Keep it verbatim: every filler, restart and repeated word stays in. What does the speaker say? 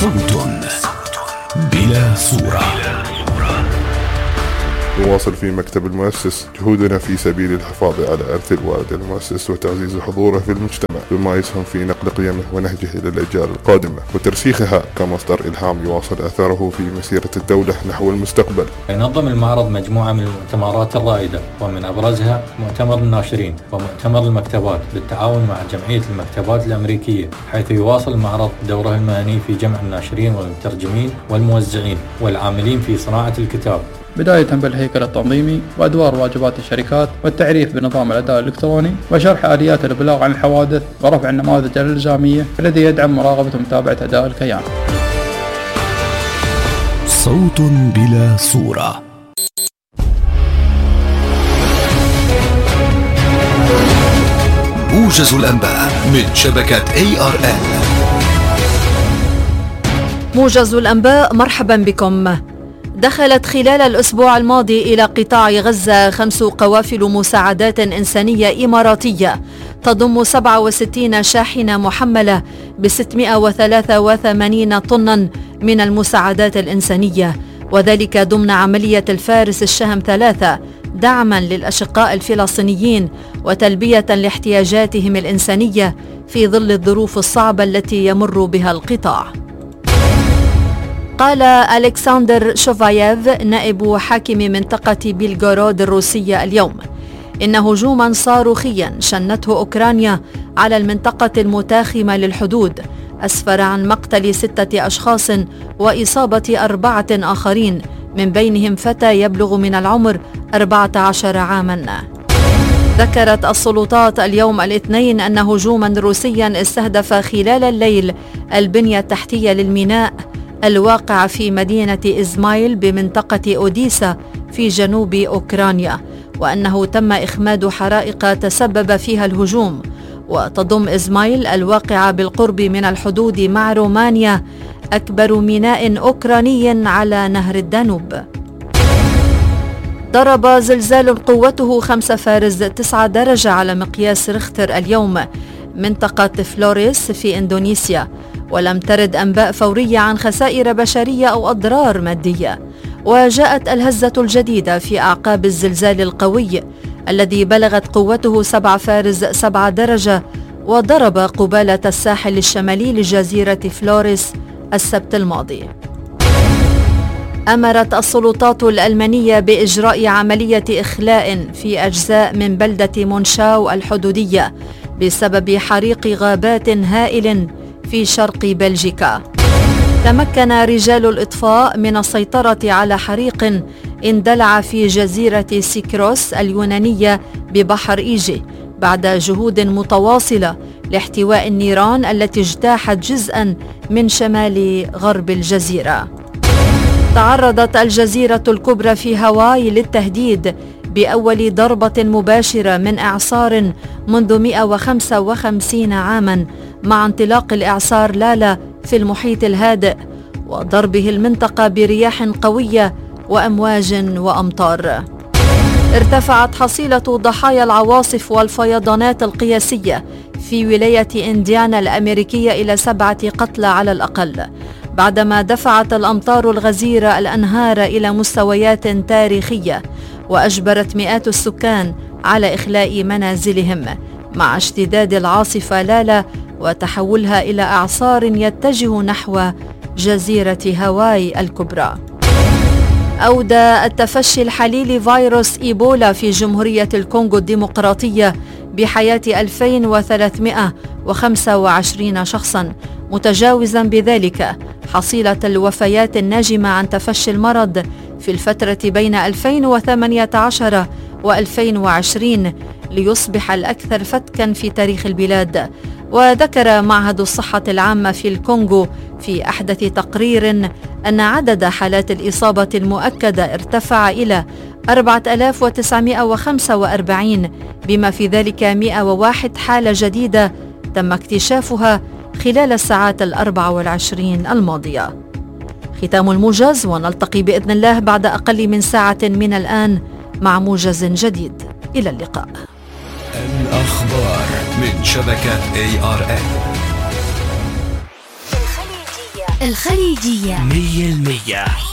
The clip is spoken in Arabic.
صوت بلا صورة. نواصل في مكتب المؤسس جهودنا في سبيل الحفاظ على إرث الوالد المؤسس وتعزيز حضوره في المجتمع بما يسهم في نقل قيمه ونهجه إلى الأجيال القادمة وترسيخها كمصدر إلهام يواصل أثره في مسيرة الدولة نحو المستقبل. ينظم المعرض مجموعة من المؤتمرات الرائدة ومن أبرزها مؤتمر الناشرين ومؤتمر المكتبات بالتعاون مع جمعية المكتبات الأمريكية، حيث يواصل المعرض دوره المهني في جمع الناشرين والمترجمين والموزعين والعاملين في صناعة الكتاب، بداية بالهيكل التنظيمي وأدوار واجبات الشركات والتعريف بنظام الأداء الإلكتروني وشرح آليات الإبلاغ عن الحوادث ورفع النماذج الإلزامية الذي يدعم مراقبة ومتابعة أداء الكيان. صوت بلا صورة. موجز الأنباء من شبكة إيه آر إل. موجز الأنباء، مرحبا بكم. دخلت خلال الأسبوع الماضي إلى قطاع غزة خمس قوافل مساعدات إنسانية إماراتية تضم سبعة وستين شاحنة محملة ب ستمائة وثلاثة وثمانين طنا من المساعدات الإنسانية، وذلك ضمن عملية الفارس الشهم ثلاثة دعما للأشقاء الفلسطينيين وتلبية لاحتياجاتهم الإنسانية في ظل الظروف الصعبة التي يمر بها القطاع. قال ألكسندر شوفاييف نائب حاكم منطقة بيلغورود الروسية اليوم إن هجوما صاروخيا شنته أوكرانيا على المنطقة المتاخمة للحدود أسفر عن مقتل ستة أشخاص وإصابة أربعة آخرين، من بينهم فتى يبلغ من العمر أربعة عشر عاما. ذكرت السلطات اليوم الاثنين أن هجوما روسيا استهدف خلال الليل البنية التحتية للميناء الواقع في مدينة إزمايل بمنطقة أوديسا في جنوب أوكرانيا، وأنه تم إخماد حرائق تسبب فيها الهجوم. وتضم إزمايل الواقعة بالقرب من الحدود مع رومانيا أكبر ميناء أوكراني على نهر الدانوب. ضرب زلزال قوته خمسة فارز تسعة درجة على مقياس ريختر اليوم منطقة فلوريس في إندونيسيا، ولم ترد أنباء فورية عن خسائر بشرية أو أضرار مادية. وجاءت الهزة الجديدة في أعقاب الزلزال القوي الذي بلغت قوته سبعة فارز سبعة درجة وضرب قبالة الساحل الشمالي لجزيرة فلوريس السبت الماضي. أمرت السلطات الألمانية بإجراء عملية إخلاء في أجزاء من بلدة مونشاو الحدودية بسبب حريق غابات هائل في شرق بلجيكا. تمكن رجال الإطفاء من السيطرة على حريق اندلع في جزيرة سيكروس اليونانية ببحر إيجي بعد جهود متواصلة لاحتواء النيران التي اجتاحت جزءا من شمال غرب الجزيرة. تعرضت الجزيرة الكبرى في هاواي للتهديد بأول ضربة مباشرة من إعصار منذ مئة وخمسة وخمسين عاما مع انطلاق الإعصار لالا في المحيط الهادئ وضربه المنطقة برياح قوية وأمواج وأمطار. ارتفعت حصيلة ضحايا العواصف والفيضانات القياسية في ولاية إنديانا الأمريكية إلى سبعة قتلى على الأقل، بعدما دفعت الأمطار الغزيرة الأنهار إلى مستويات تاريخية وأجبرت مئات السكان على إخلاء منازلهم مع اشتداد العاصفة لالا وتحولها إلى إعصار يتجه نحو جزيرة هاواي الكبرى. أودى التفشي الحالي لفيروس إيبولا في جمهورية الكونغو الديمقراطية بحياة ألفين وثلاثمائة وخمسة وعشرين شخصا، متجاوزا بذلك حصيلة الوفيات الناجمة عن تفشي المرض في الفترة بين ألفين وثمانية عشر وألفين وعشرين ليصبح الأكثر فتكا في تاريخ البلاد. وذكر معهد الصحة العامة في الكونغو في أحدث تقرير أن عدد حالات الإصابة المؤكدة ارتفع إلى أربعة آلاف وتسعمائة وخمسة وأربعين، بما في ذلك مئة وواحد حالة جديدة تم اكتشافها خلال الساعات الأربع والعشرين الماضية. ختام الموجز، ونلتقي بإذن الله بعد أقل من ساعة من الآن مع موجز جديد. إلى اللقاء. الأخبار من شبكة إيه آر إل. الخليجية مية المية.